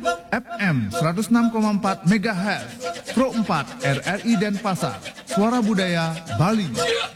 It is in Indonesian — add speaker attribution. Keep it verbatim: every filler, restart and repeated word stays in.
Speaker 1: F M seratus enam koma empat MHz, Pro empat R R I Denpasar, Suara Budaya Bali.